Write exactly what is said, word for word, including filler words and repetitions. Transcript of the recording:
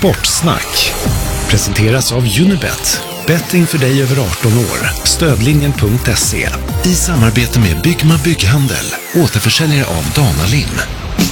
Sportsnack presenteras av Unibet. Betting för dig över arton år. Stödlinjen punkt se. I samarbete med Byggma Bygghandel. Återförsäljare av Dana Lim.